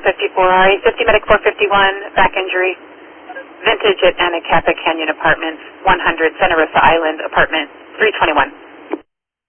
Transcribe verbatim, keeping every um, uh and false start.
fifty-four R A fifty Medic four fifty-one, back injury. Vintage at Anacapa Canyon Apartments, one hundred Santa Rosa Island, apartment three twenty-one.